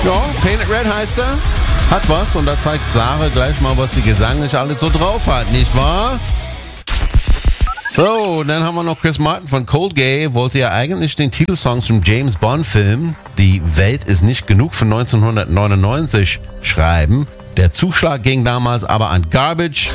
Ja, Painted Red heißt er. Hat was und da zeigt Sarah gleich mal, was sie gesanglich alles so drauf hat, nicht wahr? So, dann haben wir noch Chris Martin von Cold Gay. Wollte ja eigentlich den Titelsong zum James Bond Film Die Welt ist nicht genug von 1999 schreiben. Der Zuschlag ging damals aber an Garbage.